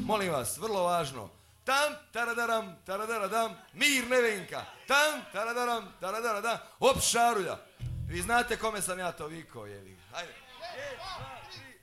Molim vas, vrlo važno. Tam, taradaram, taradaradam, Mir Nevenka. Tam, taradaram, taradaradam, op Šarulja. Vi znate kome sam ja to vikao, jevi. Hajde. 1, 2, 3.